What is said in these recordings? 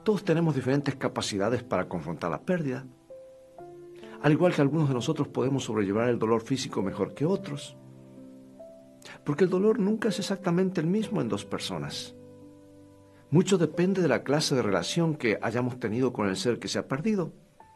Todos tenemos diferentes capacidades para confrontar la pérdida. Al igual que algunos de nosotros podemos sobrellevar el dolor físico mejor que otros. Porque el dolor nunca es exactamente el mismo en dos personas. Mucho depende de la clase de relación que hayamos tenido con el ser que se ha perdido.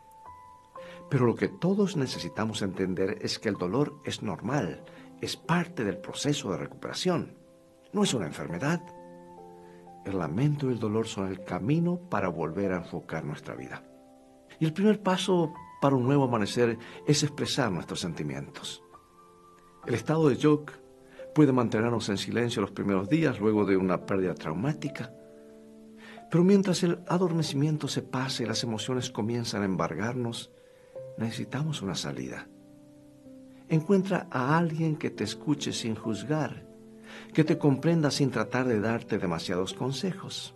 Pero lo que todos necesitamos entender es que el dolor es normal, es parte del proceso de recuperación. No es una enfermedad. El lamento y el dolor son el camino para volver a enfocar nuestra vida. Y el primer paso para un nuevo amanecer es expresar nuestros sentimientos. El estado de shock puede mantenernos en silencio los primeros días luego de una pérdida traumática. Pero mientras el adormecimiento se pasa y las emociones comienzan a embargarnos, necesitamos una salida. Encuentra a alguien que te escuche sin juzgar, que te comprenda sin tratar de darte demasiados consejos.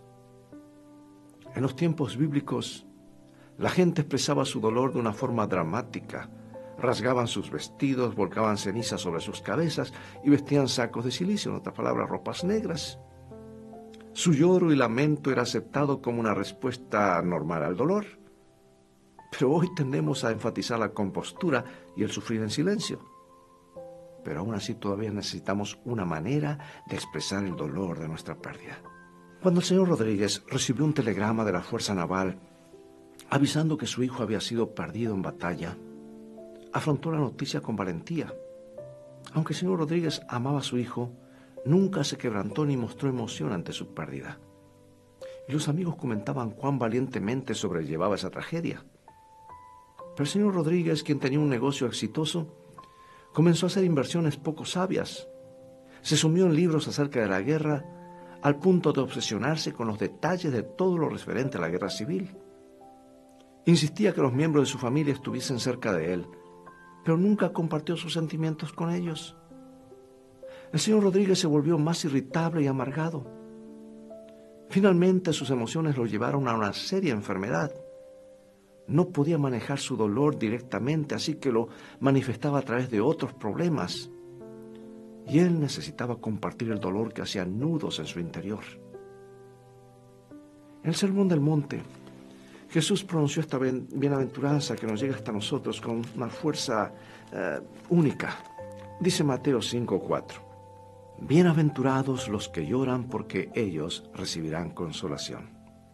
En los tiempos bíblicos, la gente expresaba su dolor de una forma dramática. Rasgaban sus vestidos, volcaban cenizas sobre sus cabezas y vestían sacos de silicio, en otras palabras, ropas negras. Su lloro y lamento era aceptado como una respuesta normal al dolor. Pero hoy tendemos a enfatizar la compostura y el sufrir en silencio. Pero aún así todavía necesitamos una manera de expresar el dolor de nuestra pérdida. Cuando el señor Rodríguez recibió un telegrama de la Fuerza Naval avisando que su hijo había sido perdido en batalla, afrontó la noticia con valentía. Aunque el señor Rodríguez amaba a su hijo, nunca se quebrantó ni mostró emoción ante su pérdida. Y los amigos comentaban cuán valientemente sobrellevaba esa tragedia. Pero el señor Rodríguez, quien tenía un negocio exitoso, comenzó a hacer inversiones poco sabias. Se sumió en libros acerca de la guerra, al punto de obsesionarse con los detalles de todo lo referente a la guerra civil. Insistía que los miembros de su familia estuviesen cerca de él, pero nunca compartió sus sentimientos con ellos. El señor Rodríguez se volvió más irritable y amargado. Finalmente sus emociones lo llevaron a una seria enfermedad. No podía manejar su dolor directamente, así que lo manifestaba a través de otros problemas. Y él necesitaba compartir el dolor que hacía nudos en su interior. En el Sermón del Monte, Jesús pronunció esta bienaventuranza que nos llega hasta nosotros con una fuerza única. Dice Mateo 5:4. Bienaventurados los que lloran, porque ellos recibirán consolación.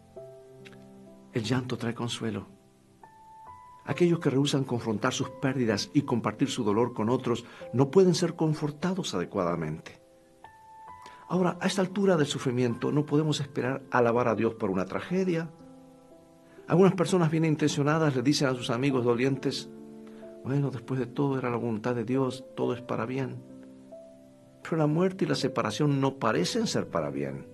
El llanto trae consuelo. Aquellos que rehúsan confrontar sus pérdidas y compartir su dolor con otros no pueden ser confortados adecuadamente. Ahora, a esta altura del sufrimiento no podemos esperar alabar a Dios por una tragedia. Algunas personas bien intencionadas le dicen a sus amigos dolientes: bueno, después de todo era la voluntad de Dios, todo es para bien. Pero la muerte y la separación no parecen ser para bien.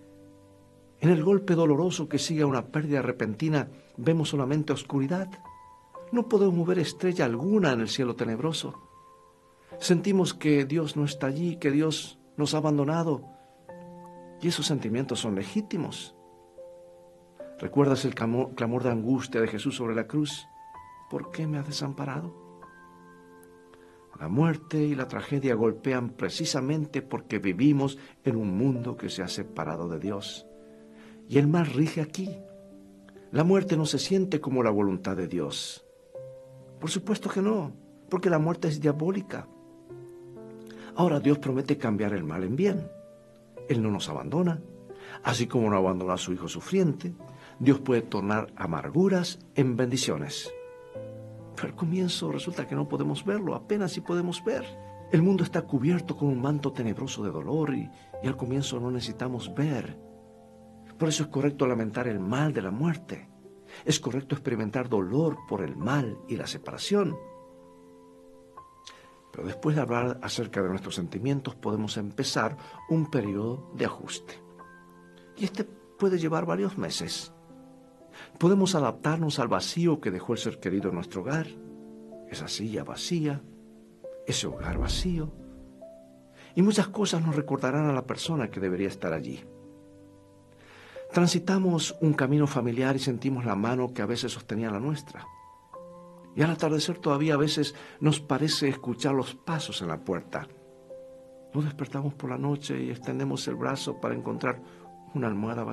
En el golpe doloroso que sigue a una pérdida repentina, vemos solamente oscuridad. No podemos ver estrella alguna en el cielo tenebroso. Sentimos que Dios no está allí, que Dios nos ha abandonado. Y esos sentimientos son legítimos. ¿Recuerdas el clamor de angustia de Jesús sobre la cruz? ¿Por qué me has desamparado? La muerte y la tragedia golpean precisamente porque vivimos en un mundo que se ha separado de Dios. Y el mal rige aquí. La muerte no se siente como la voluntad de Dios. Por supuesto que no, porque la muerte es diabólica. Ahora Dios promete cambiar el mal en bien. Él no nos abandona. Así como no abandonó a su hijo sufriente, Dios puede tornar amarguras en bendiciones. Pero al comienzo resulta que no podemos verlo, apenas si podemos ver. El mundo está cubierto con un manto tenebroso de dolor y al comienzo no necesitamos ver. Por eso es correcto lamentar el mal de la muerte. Es correcto experimentar dolor por el mal y la separación. Pero después de hablar acerca de nuestros sentimientos, podemos empezar un periodo de ajuste. Y este puede llevar varios meses. Podemos adaptarnos al vacío que dejó el ser querido en nuestro hogar, esa silla vacía, ese hogar vacío. Y muchas cosas nos recordarán a la persona que debería estar allí. Transitamos un camino familiar y sentimos la mano que a veces sostenía la nuestra. Y al atardecer todavía a veces nos parece escuchar los pasos en la puerta. Nos despertamos por la noche y extendemos el brazo para encontrar una almohada